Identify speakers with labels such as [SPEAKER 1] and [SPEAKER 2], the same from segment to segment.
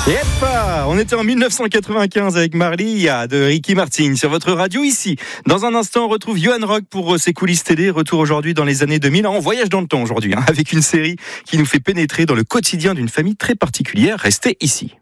[SPEAKER 1] Yep, on était en 1995 avec Marlia de Ricky Martin sur votre radio ici. Dans un instant, on retrouve Johan Rock pour ses coulisses télé. Retour aujourd'hui dans les années 2000. On voyage dans le temps aujourd'hui avec une série qui nous fait pénétrer dans le quotidien d'une famille très particulière. Restez ici.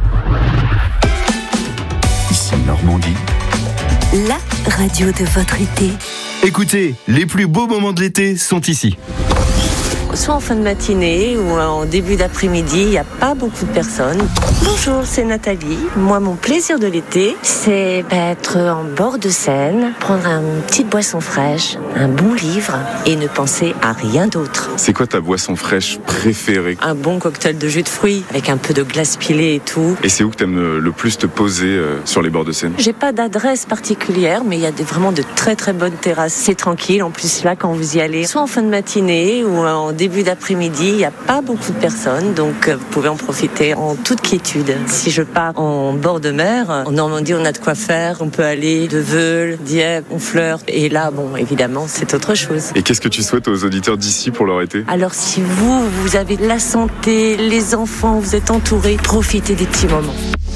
[SPEAKER 2] Ici Normandie.
[SPEAKER 3] La radio de votre été.
[SPEAKER 1] Écoutez, les plus beaux moments de l'été sont ici.
[SPEAKER 4] Soit en fin de matinée ou en début d'après-midi, il n'y a pas beaucoup de personnes. Bonjour, c'est Nathalie. Moi, mon plaisir de l'été, c'est être en bord de Seine, prendre une petite boisson fraîche, un bon livre et ne penser à rien d'autre.
[SPEAKER 2] C'est quoi ta boisson fraîche préférée ?
[SPEAKER 4] Un bon cocktail de jus de fruits avec un peu de glace pilée et tout.
[SPEAKER 2] Et c'est où que t'aimes le plus te poser sur les bords de Seine ?
[SPEAKER 4] J'ai pas d'adresse particulière, mais il y a vraiment de très très bonnes terrasses. C'est tranquille, en plus là quand vous y allez, soit en fin de matinée ou en début d'après-midi, il n'y a pas beaucoup de personnes, donc vous pouvez en profiter en toute quiétude. Si je pars en bord de mer, en Normandie, on a de quoi faire. On peut aller de Veule, Dieppe, Honfleur, et là, bon, évidemment, c'est autre chose.
[SPEAKER 2] Et qu'est-ce que tu souhaites aux auditeurs d'ici pour leur été ?
[SPEAKER 4] Alors, si vous avez la santé, les enfants, vous êtes entourés, profitez des petits moments.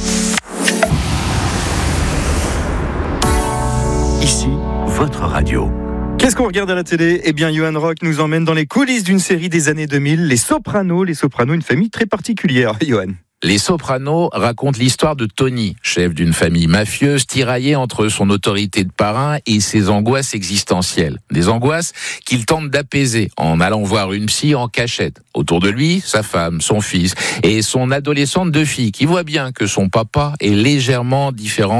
[SPEAKER 5] Ici, votre radio.
[SPEAKER 1] Qu'est-ce qu'on regarde à la télé ? Eh bien, Johan Rock nous emmène dans les coulisses d'une série des années 2000, Les Sopranos. Les Sopranos, une famille très particulière, Johan.
[SPEAKER 6] Les Sopranos racontent l'histoire de Tony, chef d'une famille mafieuse tiraillée entre son autorité de parrain et ses angoisses existentielles. Des angoisses qu'il tente d'apaiser en allant voir une psy en cachette. Autour de lui, sa femme, son fils et son adolescente de fille qui voit bien que son papa est légèrement différent